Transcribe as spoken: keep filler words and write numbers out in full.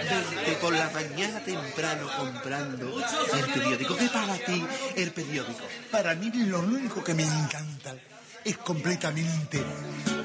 verte por la mañana temprano comprando el periódico. ¿Qué para ti el periódico? Para mí lo único que me encanta es completamente